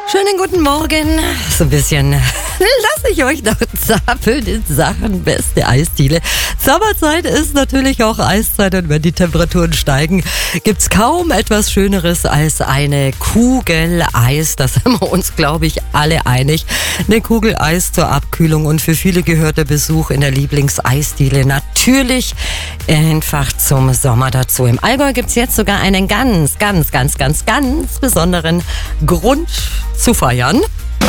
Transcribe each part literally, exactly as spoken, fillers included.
Schönen guten Morgen. So ein bisschen lasse ich euch noch zappeln in Sachen beste Eisdiele. Sommerzeit ist natürlich auch Eiszeit und wenn die Temperaturen steigen, gibt's kaum etwas Schöneres als eine Kugel Eis. Da sind wir uns, glaube ich, alle einig. Eine Kugel Eis zur Abkühlung und für viele gehört der Besuch in der Lieblingseisdiele natürlich einfach zum Sommer dazu. Im Allgäu gibt's jetzt sogar einen ganz, ganz, ganz, ganz, ganz besonderen Grund zu feiern.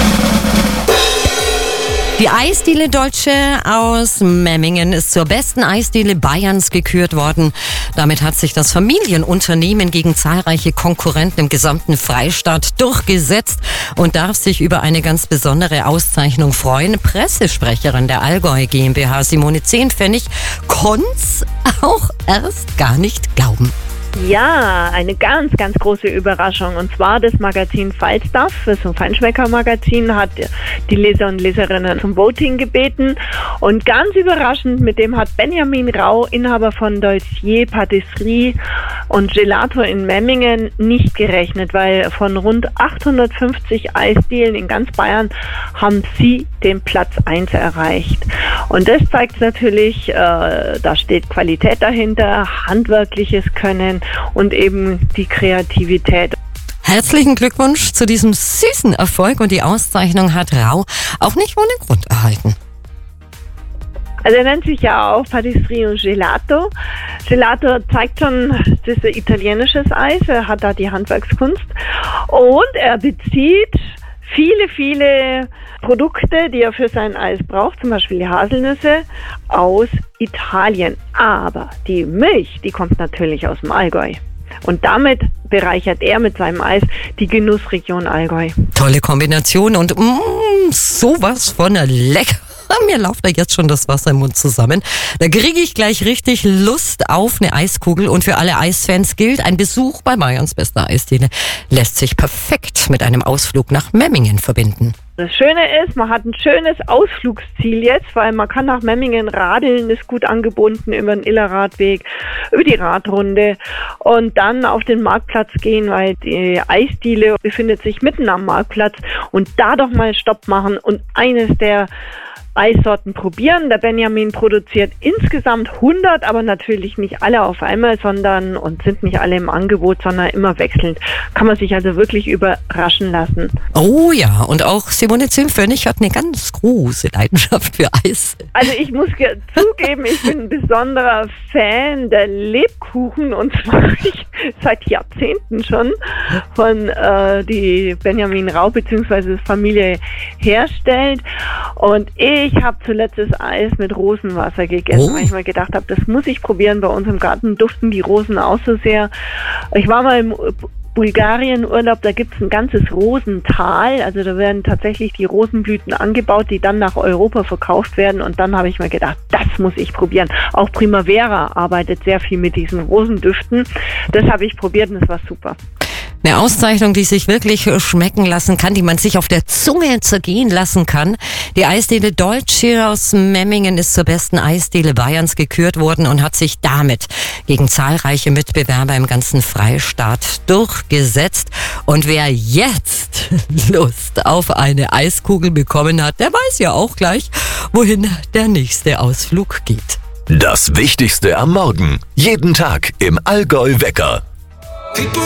Die Eisdiele Deutsche aus Memmingen ist zur besten Eisdiele Bayerns gekürt worden. Damit hat sich das Familienunternehmen gegen zahlreiche Konkurrenten im gesamten Freistaat durchgesetzt und darf sich über eine ganz besondere Auszeichnung freuen. Pressesprecherin der Allgäu GmbH, Simone Zehnpfennig, konnt's auch erst gar nicht glauben. Ja, eine ganz, ganz große Überraschung. Und zwar das Magazin Falstaff, das ist ein Feinschmecker-Magazin, hat die Leser und Leserinnen zum Voting gebeten. Und ganz überraschend, mit dem hat Benjamin Rau, Inhaber von Dolcier Patisserie und Gelato in Memmingen, nicht gerechnet, weil von rund achthundertfünfzig Eisdielen in ganz Bayern haben sie den Platz eins erreicht. Und das zeigt natürlich, äh, da steht Qualität dahinter, handwerkliches Können und eben die Kreativität. Herzlichen Glückwunsch zu diesem süßen Erfolg und die Auszeichnung hat Rau auch nicht ohne Grund erhalten. Also er nennt sich ja auch Patisserie und Gelato. Gelato zeigt schon, das ist italienisches Eis, er hat da die Handwerkskunst und er bezieht viele, viele Produkte, die er für sein Eis braucht, zum Beispiel die Haselnüsse, aus Italien. Aber die Milch, die kommt natürlich aus dem Allgäu. Und damit bereichert er mit seinem Eis die Genussregion Allgäu. Tolle Kombination und mm, sowas von lecker. Mir läuft da jetzt schon das Wasser im Mund zusammen. Da kriege ich gleich richtig Lust auf eine Eiskugel. Und für alle Eisfans gilt, ein Besuch bei Bayerns bester Eisdiele lässt sich perfekt mit einem Ausflug nach Memmingen verbinden. Das Schöne ist, man hat ein schönes Ausflugsziel jetzt, weil man kann nach Memmingen radeln, ist gut angebunden über den Illerradweg, über die Radrunde und dann auf den Marktplatz gehen, weil die Eisdiele befindet sich mitten am Marktplatz und da doch mal Stopp machen und eines der Eissorten probieren. Der Benjamin produziert insgesamt hundert, aber natürlich nicht alle auf einmal, sondern und sind nicht alle im Angebot, sondern immer wechselnd. Kann man sich also wirklich überraschen lassen. Oh ja, und auch Simone Zehnpfennig hat eine ganz große Leidenschaft für Eis. Also ich muss zugeben, ich bin ein besonderer Fan der Lebkuchen und zwar ich seit Jahrzehnten schon von äh, die Benjamin Rau bzw. Familie herstellt und ich Ich habe zuletzt das Eis mit Rosenwasser gegessen, oh. weil ich mal gedacht habe, das muss ich probieren. Bei uns im Garten duften die Rosen auch so sehr. Ich war mal im Bulgarien-Urlaub, da gibt es ein ganzes Rosental. Also da werden tatsächlich die Rosenblüten angebaut, die dann nach Europa verkauft werden. Und dann habe ich mir gedacht, das muss ich probieren. Auch Primavera arbeitet sehr viel mit diesen Rosendüften. Das habe ich probiert und es war super. Eine Auszeichnung, die sich wirklich schmecken lassen kann, die man sich auf der Zunge zergehen lassen kann. Die Eisdiele Dolce aus Memmingen ist zur besten Eisdiele Bayerns gekürt worden und hat sich damit gegen zahlreiche Mitbewerber im ganzen Freistaat durchgesetzt. Und wer jetzt Lust auf eine Eiskugel bekommen hat, der weiß ja auch gleich, wohin der nächste Ausflug geht. Das Wichtigste am Morgen. Jeden Tag im Allgäu Wecker.